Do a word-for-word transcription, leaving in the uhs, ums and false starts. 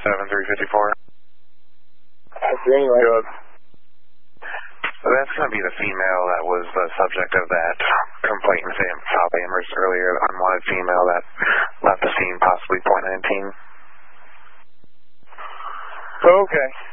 seven three five four. Greenway. Good. That's going to be the female that was the subject of that complaint in South Amherst earlier, the unwanted female that left the scene, possibly point nineteen. Okay.